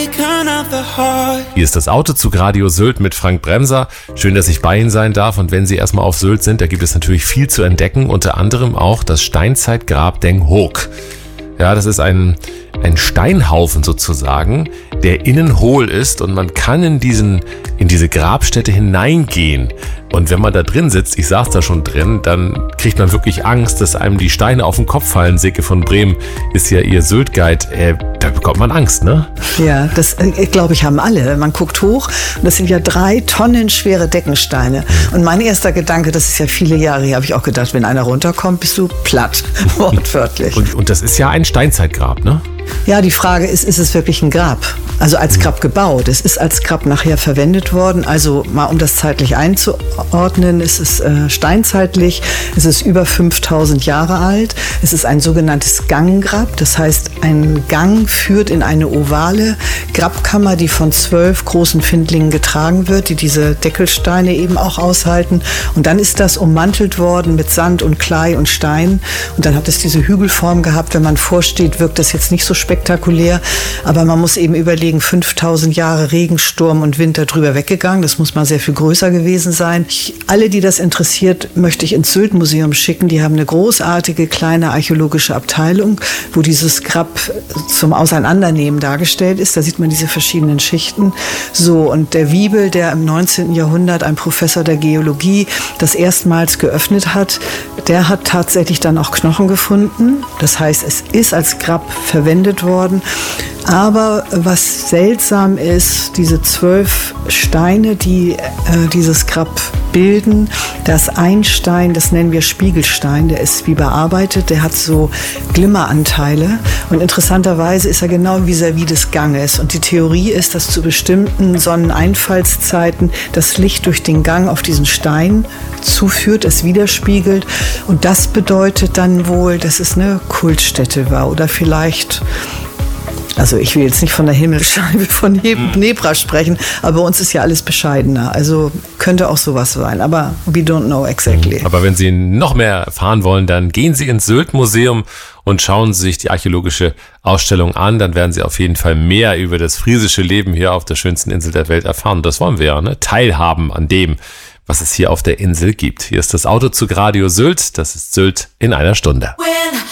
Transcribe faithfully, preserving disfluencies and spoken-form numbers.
Hier ist das Autozug Radio Sylt mit Frank Bremser. Schön, dass ich bei Ihnen sein darf. Und wenn Sie erstmal auf Sylt sind, da gibt es natürlich viel zu entdecken. Unter anderem auch das Steinzeitgrab Den Hoek. Ja, das ist ein, ein Steinhaufen sozusagen, der innen hohl ist und man kann in diesen, in diese Grabstätte hineingehen. Und wenn man da drin sitzt, ich saß da schon drin, dann kriegt man wirklich Angst, dass einem die Steine auf den Kopf fallen. Silke von Bremen ist ja ihr Sylt-Guide. Äh, da bekommt man Angst, ne? Ja, das äh, glaube ich haben alle. Man guckt hoch und das sind ja drei Tonnen schwere Deckensteine. Und mein erster Gedanke, das ist ja viele Jahre her, habe ich auch gedacht, wenn einer runterkommt, bist du platt, wortwörtlich. Und, und das ist ja ein Steinzeitgrab, ne? Ja, die Frage ist, ist es wirklich ein Grab? Also als Grab gebaut. Es ist als Grab nachher verwendet worden. Also mal um das zeitlich einzuordnen, es ist äh, steinzeitlich, es ist über fünftausend Jahre alt. Es ist ein sogenanntes Ganggrab. Das heißt, ein Gang führt in eine ovale Grabkammer, die von zwölf großen Findlingen getragen wird, die diese Deckelsteine eben auch aushalten. Und dann ist das ummantelt worden mit Sand und Klei und Stein. Und dann hat es diese Hügelform gehabt. Wenn man vorsteht, wirkt das jetzt nicht so spektakulär, aber man muss eben überlegen, fünftausend Jahre Regen, Sturm und Winter drüber weggegangen. Das muss mal sehr viel größer gewesen sein. Ich, alle, die das interessiert, möchte ich ins Sylt-Museum schicken. Die haben eine großartige kleine archäologische Abteilung, wo dieses Grab zum Auseinandernehmen dargestellt ist. Da sieht man diese verschiedenen Schichten. So, und der Wiebel, der im neunzehnten Jahrhundert, ein Professor der Geologie, das erstmals geöffnet hat, der hat tatsächlich dann auch Knochen gefunden. Das heißt, es ist als Grab verwendet worden. Aber was seltsam ist, diese zwölf Steine, die äh, dieses Grab bilden, das ein Stein, das nennen wir Spiegelstein, der ist wie bearbeitet, der hat so Glimmeranteile und interessanterweise ist er genau vis-à-vis des Ganges und die Theorie ist, dass zu bestimmten Sonneneinfallszeiten das Licht durch den Gang auf diesen Stein zuführt, es widerspiegelt und das bedeutet dann wohl, dass es eine Kultstätte war oder vielleicht... Also ich will jetzt nicht von der Himmelscheibe von Nebra sprechen, aber bei uns ist ja alles bescheidener. Also könnte auch sowas sein, aber we don't know exactly. Aber wenn Sie noch mehr erfahren wollen, dann gehen Sie ins Sylt-Museum und schauen Sie sich die archäologische Ausstellung an. Dann werden Sie auf jeden Fall mehr über das friesische Leben hier auf der schönsten Insel der Welt erfahren. Das wollen wir ja, ne? Teilhaben an dem, was es hier auf der Insel gibt. Hier ist das Autozug Radio Sylt. Das ist Sylt in einer Stunde. When